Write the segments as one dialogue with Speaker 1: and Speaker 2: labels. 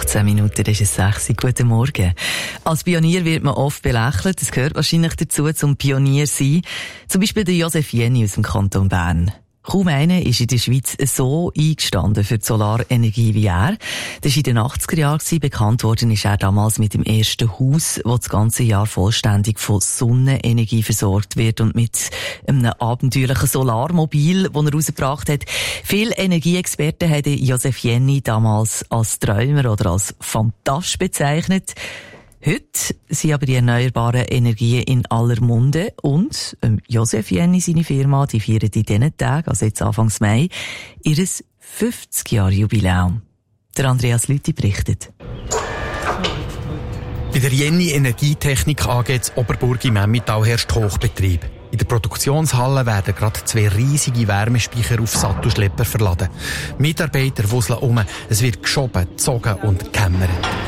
Speaker 1: 18 Minuten, das ist 6 Uhr. Guten Morgen. Als Pionier wird man oft belächelt. Das gehört wahrscheinlich dazu, zum Pionier sein. Zum Beispiel der Josef Jenny aus dem Kanton Bern. Kaum einer ist in der Schweiz so eingestanden für die Solarenergie wie er. Das war in den 80er Jahren. Bekannt worden ist er damals mit dem ersten Haus, das ganze Jahr vollständig von Sonnenenergie versorgt wird und mit einem abenteuerlichen Solarmobil, das er rausgebracht hat. Viele Energieexperten haben Josef Jenny damals als Träumer oder als Fantast bezeichnet. Heute sind aber die erneuerbaren Energien in aller Munde und Josef Jenny, seine Firma, die feiern in diesen Tagen, also jetzt Anfang Mai, ihr 50-Jahr-Jubiläum. Der Andreas Lüthi berichtet.
Speaker 2: Bei der Jenny Energietechnik AG in Oberburg im Emmental herrscht Hochbetrieb. In der Produktionshalle werden gerade 2 riesige Wärmespeicher auf Sattelschlepper verladen. Mitarbeiter wuseln um, es wird geschoben, gezogen und gehämmert.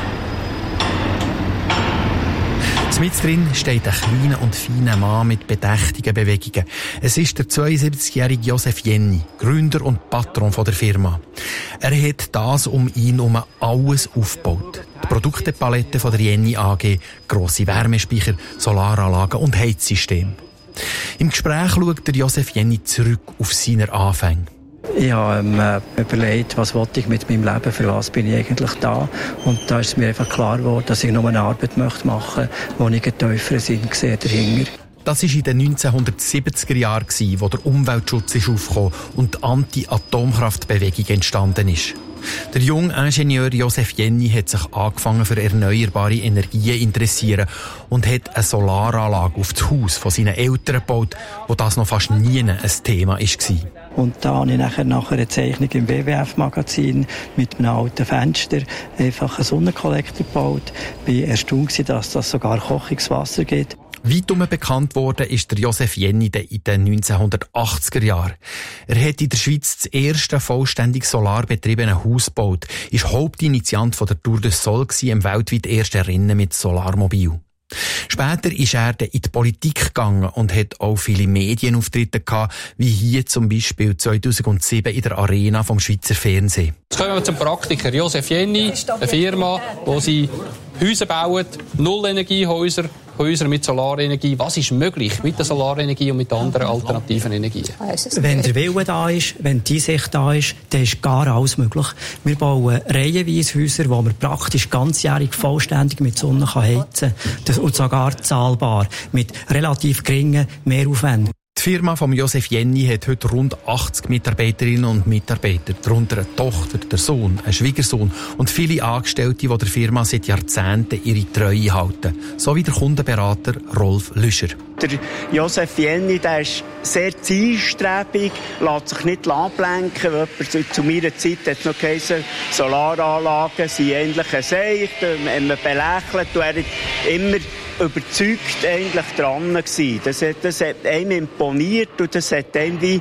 Speaker 2: Mit drin steht ein kleiner und feiner Mann mit bedächtigen Bewegungen. Es ist der 72-jährige Josef Jenny, Gründer und Patron der Firma. Er hat das um ihn herum alles aufgebaut. Die Produktepalette der Jenny AG, grosse Wärmespeicher, Solaranlagen und Heizsysteme. Im Gespräch schaut der Josef Jenny zurück auf seine Anfänge.
Speaker 3: Ich habe mir überlegt, was wollte ich mit meinem Leben, für was bin ich eigentlich da. Und da ist mir einfach klar geworden, dass ich nur eine Arbeit machen möchte, wo ich einen tieferen Sinn sehe dahinter.
Speaker 2: Das war in den 1970er Jahren, wo der Umweltschutz aufkam und die Anti-Atomkraftbewegung entstanden ist. Der junge Ingenieur Josef Jenny hat sich angefangen für erneuerbare Energien interessieren und hat eine Solaranlage auf das Haus von seinen Eltern gebaut, wo das noch fast nie ein Thema war.
Speaker 3: Und da habe ich nach einer Zeichnung im WWF-Magazin mit einem alten Fenster einfach einen Sonnenkollektor gebaut. Ich war erstaunt, dass das sogar Kochungswasser gibt.
Speaker 2: Weitum bekannt worden ist der Josef Jenny in den 1980er Jahren. Er hat in der Schweiz das erste vollständig solarbetriebene Haus gebaut, ist Hauptinitiant von der Tour de Sol im weltweit ersten Rennen mit Solarmobil. Später ist er in die Politik gegangen und hat auch viele Medienauftritte gehabt, wie hier zum Beispiel 2007 in der Arena vom Schweizer Fernsehen.
Speaker 4: Jetzt kommen wir zum Praktiker. Josef Jenny, eine Firma, wo sie Häuser bauen, Nullenergiehäuser, Häuser mit Solarenergie. Was ist möglich mit der Solarenergie und mit anderen alternativen Energien?
Speaker 3: Wenn der Wille da ist, wenn die Einsicht da ist, dann ist gar alles möglich. Wir bauen reihenweise Häuser, wo man praktisch ganzjährig vollständig mit Sonne heizen kann. Und sogar zahlbar, mit relativ geringen Mehraufwänden.
Speaker 2: Die Firma von Josef Jenny hat heute rund 80 Mitarbeiterinnen und Mitarbeiter, darunter eine Tochter, der Sohn, ein Schwiegersohn und viele Angestellte, die der Firma seit Jahrzehnten ihre Treue halten. So wie der Kundenberater Rolf Lüscher.
Speaker 5: Der Josef Jenny, der ist sehr zielstrebig, lässt sich nicht ablenken. Zu meiner Zeit hat es noch geheißen, Solaranlagen sind ähnlich ein Seich, man belächelt, und er hat immer überzeugt eigentlich dran gewesen. Das hat einem imponiert und das hat einem die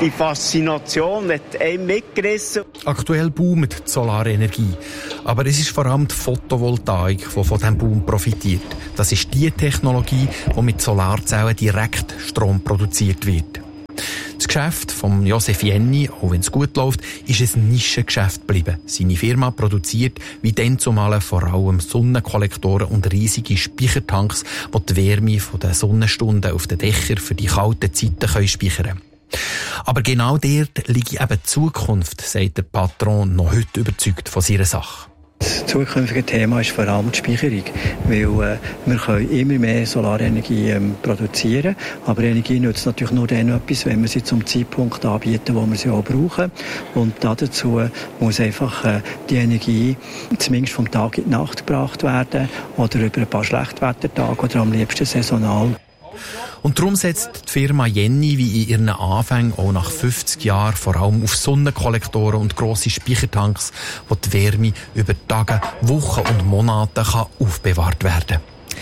Speaker 5: Faszination hat einem mitgerissen.
Speaker 2: Aktuell boomt die Solarenergie. Aber es ist vor allem die Photovoltaik, die von diesem Boom profitiert. Das ist die Technologie, die mit Solarzellen direkt Strom produziert wird. Das Geschäft von Josef Jenny, auch wenn es gut läuft, ist ein Nischengeschäft geblieben. Seine Firma produziert wie dann zumal vor allem Sonnenkollektoren und riesige Speichertanks, die die Wärme von den Sonnenstunden auf den Dächern für die kalten Zeiten speichern können. Aber genau dort liegt eben die Zukunft, sagt der Patron noch heute überzeugt von seiner Sache.
Speaker 3: Das zukünftige Thema ist vor allem die Speicherung, weil wir können immer mehr Solarenergie produzieren, aber Energie nützt natürlich nur dann etwas, wenn wir sie zum Zeitpunkt anbieten, wo wir sie auch brauchen. Und dazu muss einfach die Energie zumindest vom Tag in die Nacht gebracht werden oder über ein paar Schlechtwettertage oder am liebsten saisonal.
Speaker 2: Und darum setzt die Firma Jenny wie in ihren Anfängen auch nach 50 Jahren vor allem auf Sonnenkollektoren und grosse Speichertanks, wo die Wärme über Tage, Wochen und Monate kann aufbewahrt werden.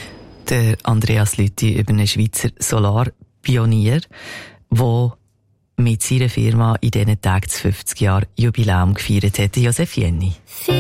Speaker 1: Der Andreas Lüthi über einen Schweizer Solarpionier, der mit seiner Firma in diesen Tagen das 50 Jahre Jubiläum gefeiert hat, Josef Jenny.